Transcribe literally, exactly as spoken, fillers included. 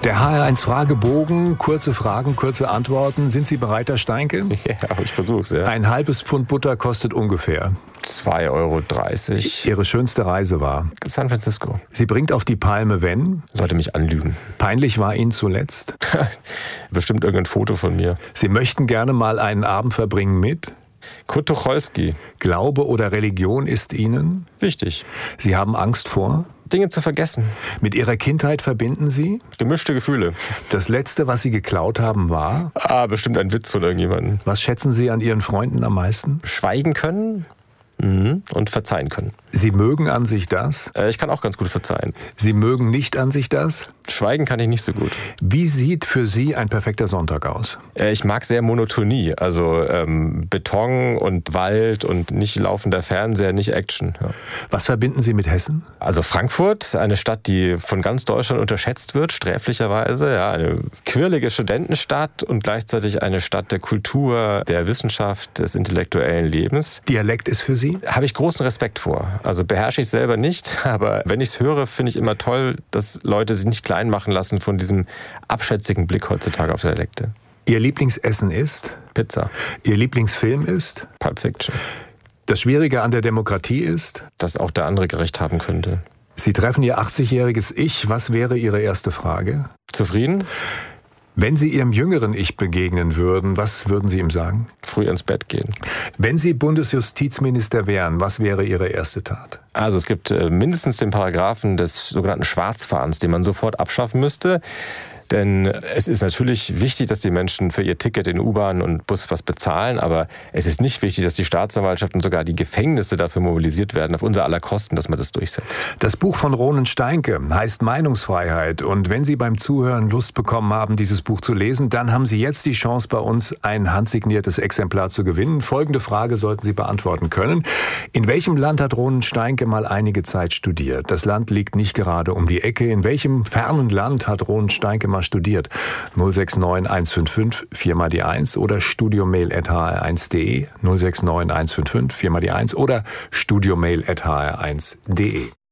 Der H R eins Fragebogen, kurze Fragen, kurze Antworten. Sind Sie bereit, Herr Steinke? Ja, ich versuch's, ja. Ein halbes Pfund Butter kostet ungefähr zwei Euro dreißig. Ihre schönste Reise war? San Francisco. Sie bringt auf die Palme, wenn? Leute mich anlügen. Peinlich war Ihnen zuletzt? Bestimmt irgendein Foto von mir. Sie möchten gerne mal einen Abend verbringen mit? Kurt Tucholsky. Glaube oder Religion ist Ihnen? Wichtig. Sie haben Angst vor? Dinge zu vergessen. Mit Ihrer Kindheit verbinden Sie? Gemischte Gefühle. Das Letzte, was Sie geklaut haben, war? Ah, bestimmt ein Witz von irgendjemandem. Was schätzen Sie an Ihren Freunden am meisten? Schweigen können. Mhm. Und verzeihen können. Sie mögen an sich das? Äh, ich kann auch ganz gut verzeihen. Sie mögen nicht an sich das? Schweigen kann ich nicht so gut. Wie sieht für Sie ein perfekter Sonntag aus? Äh, ich mag sehr Monotonie, also ähm, Beton und Wald und nicht laufender Fernseher, nicht Action. Ja. Was verbinden Sie mit Hessen? Also Frankfurt, eine Stadt, die von ganz Deutschland unterschätzt wird, sträflicherweise. Ja, eine quirlige Studentenstadt und gleichzeitig eine Stadt der Kultur, der Wissenschaft, des intellektuellen Lebens. Dialekt ist für Sie? Habe ich großen Respekt vor. Also beherrsche ich selber nicht, aber wenn ich es höre, finde ich immer toll, dass Leute sich nicht klein machen lassen von diesem abschätzigen Blick heutzutage auf Dialekte. Ihr Lieblingsessen ist? Pizza. Ihr Lieblingsfilm ist? Pulp Fiction. Das Schwierige an der Demokratie ist? Dass auch der andere Gerecht haben könnte. Sie treffen Ihr achtzigjähriges Ich. Was wäre Ihre erste Frage? Zufrieden? Wenn Sie Ihrem jüngeren Ich begegnen würden, was würden Sie ihm sagen? Früh ins Bett gehen. Wenn Sie Bundesjustizminister wären, was wäre Ihre erste Tat? Also es gibt mindestens den Paragraphen des sogenannten Schwarzfahrens, den man sofort abschaffen müsste. Denn es ist natürlich wichtig, dass die Menschen für ihr Ticket in U-Bahn und Bus was bezahlen, aber es ist nicht wichtig, dass die Staatsanwaltschaft und sogar die Gefängnisse dafür mobilisiert werden, auf unser aller Kosten, dass man das durchsetzt. Das Buch von Ronen Steinke heißt Meinungsfreiheit. Und wenn Sie beim Zuhören Lust bekommen haben, dieses Buch zu lesen, dann haben Sie jetzt die Chance, bei uns ein handsigniertes Exemplar zu gewinnen. Folgende Frage sollten Sie beantworten können. In welchem Land hat Ronen Steinke mal einige Zeit studiert? Das Land liegt nicht gerade um die Ecke. In welchem fernen Land hat Ronen Steinke mal studiert? null sechs neun eins fünf fünf vier mal die eins oder studiomail at h r eins punkt de null sechs neun eins fünf fünf vier mal die eins oder studiomail at h r eins punkt de.